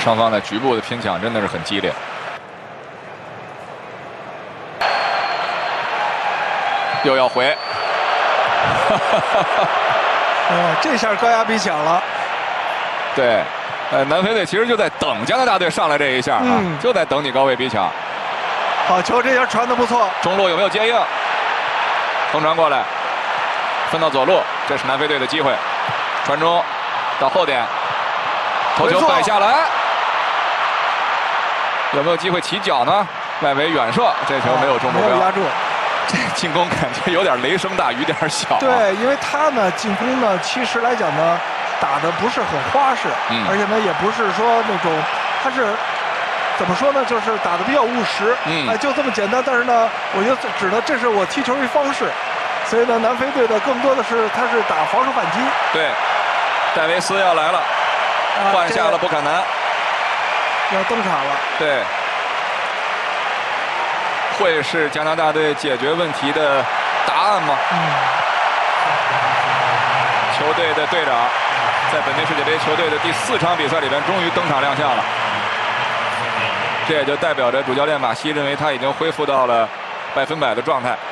双方的局部的拼抢真的是很激烈。又要回， 这下高压逼抢了。 对，南非队其实就在等加拿大队上来这一下啊，就在等你高位逼抢。 好球，这下传的不错。 中路有没有接应？横传过来，分到左路，这是南非队的机会。传中到后点，头球摆下来，有没有机会起脚呢？外围远射，这球没有中目标， 没有压住。 这进攻感觉有点雷声大雨点小。 对，因为他呢进攻呢，其实来讲呢，打的不是很花式，而且呢也不是说那种，他是怎么说呢，就是打的比较务实，就这么简单。但是呢，我就指的这是我踢球一方式，所以呢，南非队的更多的是他是打防守反击。 对，戴维斯要来了，换下了布坎南， 要登场了。 对。会是加拿大队解决问题的答案吗？球队的队长在本届世界杯球队的第4场比赛里边终于登场亮相了，这也就代表着主教练马西认为他已经恢复到了100%的状态。